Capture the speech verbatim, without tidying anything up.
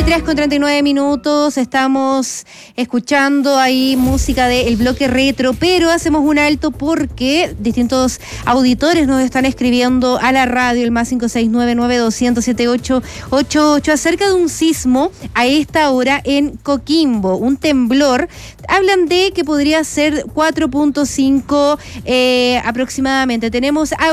veintitrés con treinta y nueve minutos, estamos escuchando ahí música del bloque retro, pero hacemos un alto porque distintos auditores nos están escribiendo a la radio, el más cinco seis nueve nueve dos cero cero siete ocho ocho ocho, acerca de un sismo a esta hora en Coquimbo, un temblor. Hablan de que podría ser cuatro punto cinco eh, aproximadamente. Tenemos a